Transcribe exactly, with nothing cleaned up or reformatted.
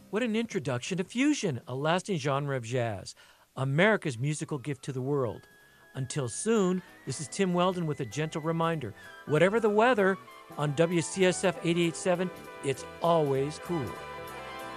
What an introduction to fusion, a lasting genre of jazz, America's musical gift to the world. Until soon, this is Tim Weldon with a gentle reminder. Whatever the weather, on W C S F eighty-eight point seven, it's always cool.